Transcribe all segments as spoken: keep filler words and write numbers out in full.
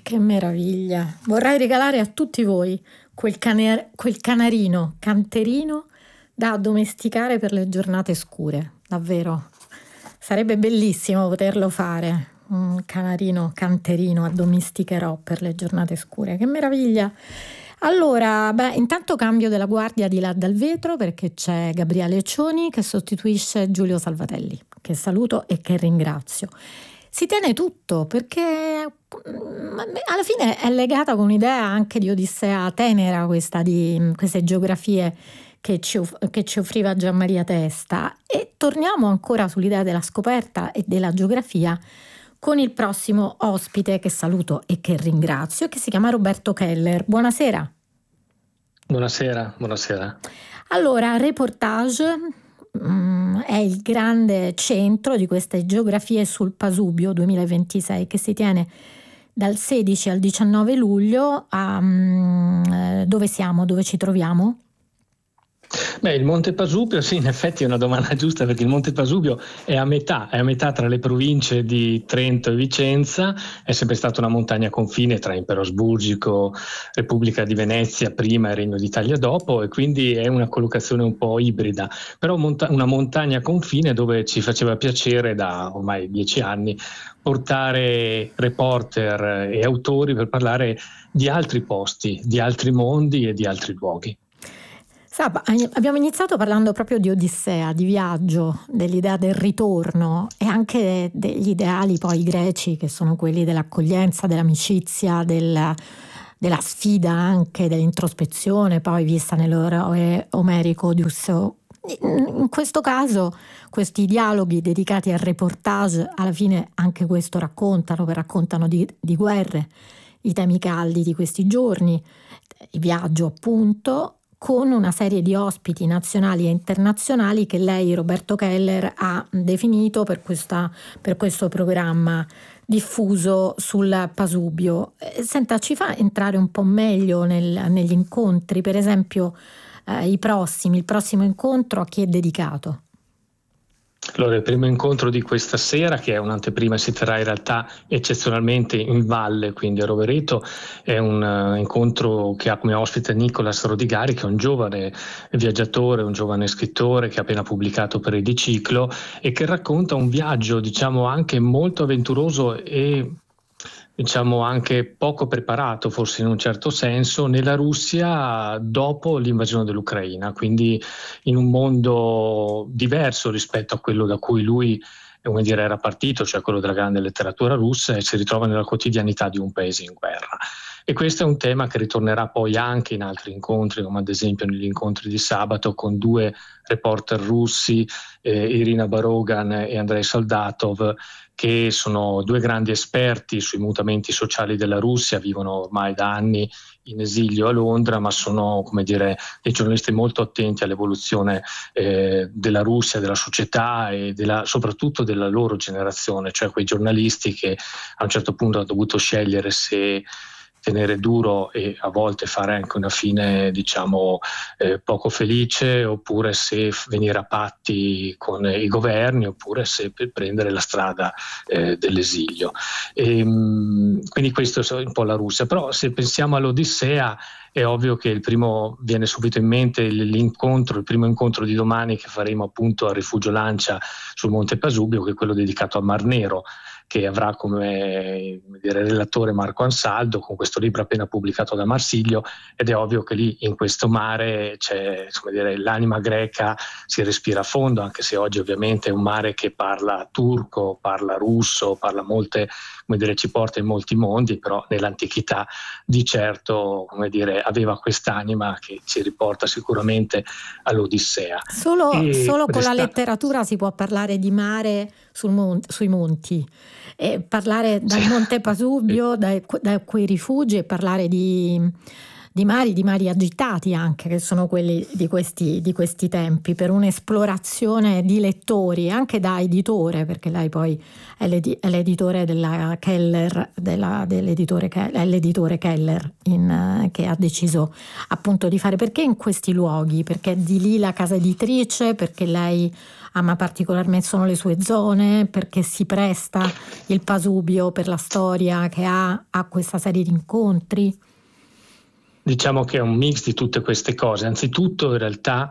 Che meraviglia! Vorrei regalare a tutti voi quel, cane- quel canarino, canterino da addomesticare per le giornate scure. Davvero, sarebbe bellissimo poterlo fare. Un canarino, canterino, addomesticherò per le giornate scure. Che meraviglia! Allora, beh, intanto cambio della guardia di là dal vetro perché c'è Gabriele Cioni che sostituisce Giulio Salvatelli, che saluto e che ringrazio. Si tiene tutto perché mm, alla fine è legata con un'idea anche di Odissea tenera, questa di queste geografie che ci, off- che ci offriva Gianmaria Testa. E torniamo ancora sull'idea della scoperta e della geografia con il prossimo ospite che saluto e che ringrazio, che si chiama Roberto Keller. Buonasera. Buonasera, buonasera. Allora, Reportage mm, è il grande centro di queste geografie sul Pasubio duemilaventisei che si tiene dal sedici al diciannove luglio. A, mm, eh, dove siamo? Dove ci troviamo? Beh, il Monte Pasubio, sì, in effetti è una domanda giusta perché il Monte Pasubio è a metà, è a metà tra le province di Trento e Vicenza, è sempre stata una montagna confine tra Impero Asburgico, Repubblica di Venezia prima e Regno d'Italia dopo, e quindi è una collocazione un po' ibrida, però monta- una montagna confine dove ci faceva piacere da ormai dieci anni portare reporter e autori per parlare di altri posti, di altri mondi e di altri luoghi. Sab- abbiamo iniziato parlando proprio di Odissea, di viaggio, dell'idea del ritorno e anche degli ideali poi greci che sono quelli dell'accoglienza, dell'amicizia, del- della sfida anche, dell'introspezione poi vista nell'eroe omerico Odisseo. In questo caso questi dialoghi dedicati al reportage alla fine anche questo raccontano, raccontano di, di guerre, i temi caldi di questi giorni, il viaggio appunto, con una serie di ospiti nazionali e internazionali che lei, Roberto Keller, ha definito per, questa, per questo programma diffuso sul Pasubio. Eh, Senta, ci fa entrare un po' meglio nel- negli incontri, per esempio eh, i prossimi, il prossimo incontro a chi è dedicato? Allora, il primo incontro di questa sera, che è un'anteprima, si terrà in realtà eccezionalmente in valle, quindi a Rovereto, è un uh, incontro che ha come ospite Nicolas Rodigari, che è un giovane viaggiatore, un giovane scrittore che ha appena pubblicato per Ediciclo e che racconta un viaggio, diciamo, anche molto avventuroso e diciamo anche poco preparato, forse in un certo senso, nella Russia dopo l'invasione dell'Ucraina, quindi in un mondo diverso rispetto a quello da cui lui, come dire, era partito, cioè quello della grande letteratura russa, e si ritrova nella quotidianità di un paese in guerra. E questo è un tema che ritornerà poi anche in altri incontri, come ad esempio negli incontri di sabato con due reporter russi, eh, Irina Barogan e Andrei Soldatov, che sono due grandi esperti sui mutamenti sociali della Russia, vivono ormai da anni in esilio a Londra, ma sono, come dire, dei giornalisti molto attenti all'evoluzione eh, della Russia, della società e della, soprattutto della loro generazione, cioè quei giornalisti che a un certo punto hanno dovuto scegliere se tenere duro e a volte fare anche una fine, diciamo, eh, poco felice, oppure se venire a patti con i governi, oppure se per prendere la strada eh, dell'esilio. E, mh, quindi questo è un po' la Russia. Però se pensiamo all'Odissea è ovvio che il primo viene subito in mente l'incontro, il primo incontro di domani che faremo appunto al Rifugio Lancia sul Monte Pasubio, che è quello dedicato al Mar Nero, che avrà come dire, relatore Marco Ansaldo con questo libro appena pubblicato da Marsilio, ed è ovvio che lì in questo mare c'è, come dire, l'anima greca si respira a fondo, anche se oggi ovviamente è un mare che parla turco, parla russo, parla molte, come dire, ci porta in molti mondi, però nell'antichità di certo, come dire, aveva quest'anima che ci riporta sicuramente all'Odissea. Solo, E solo con la resta... letteratura si può parlare di mare sul mon- sui monti, e parlare dal sì. Monte Pasubio, da, da quei rifugi, e parlare di, di mari, di mari agitati anche, che sono quelli di questi, di questi tempi, per un'esplorazione di lettori, anche da editore, perché lei poi è, l'edi- è l'editore della Keller, della, dell'editore Ke- è l'editore Keller in, eh, che ha deciso appunto di fare. Perché in questi luoghi? Perché di lì la casa editrice, perché lei ama particolarmente, sono le sue zone, perché si presta il Pasubio per la storia che ha a questa serie di incontri? Diciamo che è un mix di tutte queste cose. Anzitutto, in realtà,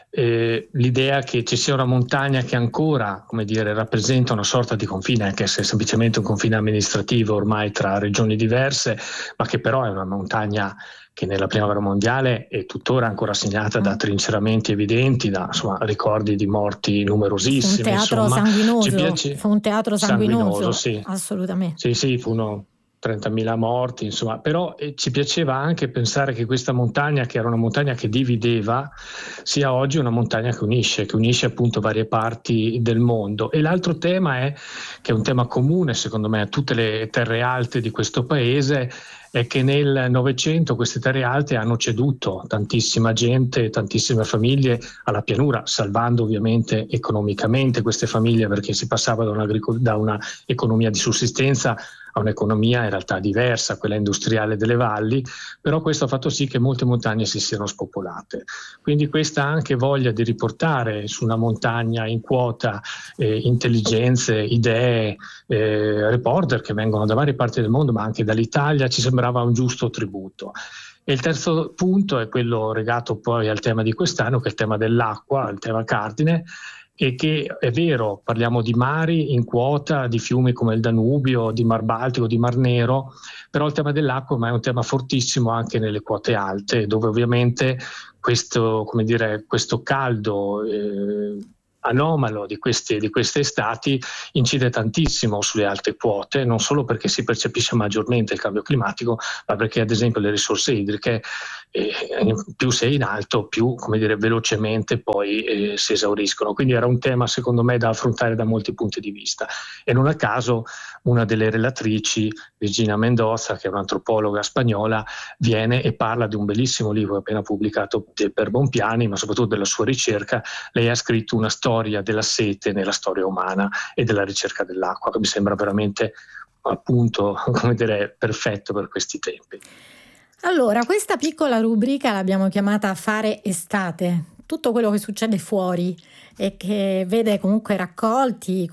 eh, l'idea che ci sia una montagna che ancora, come dire, rappresenta una sorta di confine, anche se è semplicemente un confine amministrativo ormai tra regioni diverse, ma che però è una montagna che nella prima guerra mondiale è tuttora ancora segnata da trinceramenti evidenti, da insomma, ricordi di morti numerosissimi. Fu un teatro insomma, sanguinoso, ci piace... fu un teatro sanguinoso, sanguinoso, sì. Assolutamente. Sì, sì, furono trentamila morti, insomma, però eh, ci piaceva anche pensare che questa montagna, che era una montagna che divideva, sia oggi una montagna che unisce, che unisce appunto varie parti del mondo. E l'altro tema è, che è un tema comune secondo me a tutte le terre alte di questo paese, è che nel Novecento queste terre alte hanno ceduto tantissima gente, tantissime famiglie alla pianura, salvando ovviamente economicamente queste famiglie, perché si passava da, da una economia di sussistenza a un'economia in realtà diversa, quella industriale delle valli, però questo ha fatto sì che molte montagne si siano spopolate. Quindi questa anche voglia di riportare su una montagna in quota eh, intelligenze, idee, eh, reporter che vengono da varie parti del mondo, ma anche dall'Italia, ci sembrava un giusto tributo. E il terzo punto è quello legato poi al tema di quest'anno, che è il tema dell'acqua, il tema cardine, e che è vero, parliamo di mari in quota, di fiumi come il Danubio, di Mar Baltico, di Mar Nero, però il tema dell'acqua ma è un tema fortissimo anche nelle quote alte, dove ovviamente questo, come dire, questo caldo eh, anomalo di queste, di queste estati incide tantissimo sulle alte quote, non solo perché si percepisce maggiormente il cambio climatico, ma perché ad esempio le risorse idriche eh, più sei in alto, più come dire, velocemente poi eh, si esauriscono. Quindi era un tema secondo me da affrontare da molti punti di vista. E non a caso una delle relatrici, Virginia Mendoza, che è un'antropologa spagnola, viene e parla di un bellissimo libro appena pubblicato per Bompiani, ma soprattutto della sua ricerca. Lei ha scritto una storia della sete nella storia umana e della ricerca dell'acqua, che mi sembra veramente appunto, come dire, perfetto per questi tempi. Allora, questa piccola rubrica l'abbiamo chiamata Fare Estate. Tutto quello che succede fuori e che vede comunque raccolti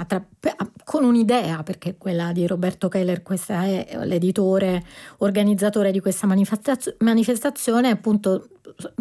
con un'idea, perché quella di Roberto Keller, questa è l'editore organizzatore di questa manifestazione, appunto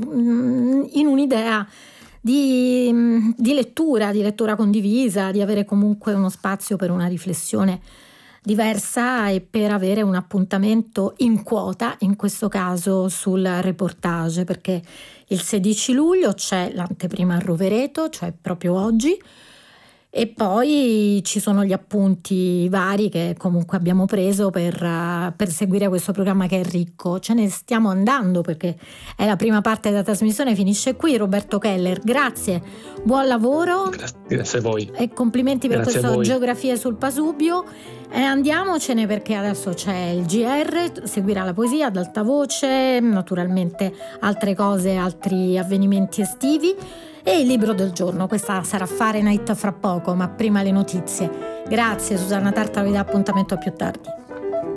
in un'idea di, di lettura, di lettura condivisa, di avere comunque uno spazio per una riflessione diversa e per avere un appuntamento in quota, in questo caso sul reportage, perché il sedici luglio c'è l'anteprima a Rovereto, cioè proprio oggi, e poi ci sono gli appunti vari che comunque abbiamo preso per, uh, per seguire questo programma che è ricco. Ce ne stiamo andando perché è la prima parte della trasmissione, finisce qui. Roberto Keller, grazie, buon lavoro. Grazie, grazie a voi. E complimenti per grazie questo Geografie sul Pasubio. E andiamocene perché adesso c'è il G R, seguirà la poesia ad alta voce, naturalmente altre cose, altri avvenimenti estivi e il libro del giorno. Questa sarà Fahrenheit fra poco, ma prima le notizie. Grazie, Susanna Tartaro vi dà appuntamento a più tardi.